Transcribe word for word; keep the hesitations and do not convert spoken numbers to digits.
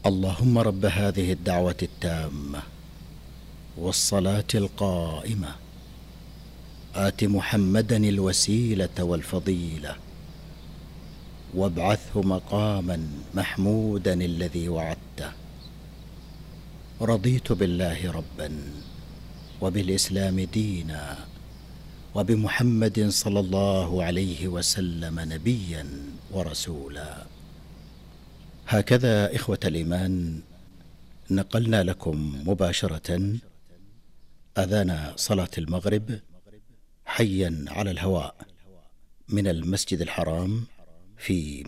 اللهم رب هذه الدعوة التامة والصلاة القائمة آت محمدا الوسيلة والفضيلة وابعثه مقاما محمودا الذي وعدته. رضيت بالله ربا وبالإسلام دينا وبمحمد صلى الله عليه وسلم نبيا ورسولا. هكذا إخوة الإيمان نقلنا لكم مباشرة أذان صلاة المغرب حيا على الهواء من المسجد الحرام في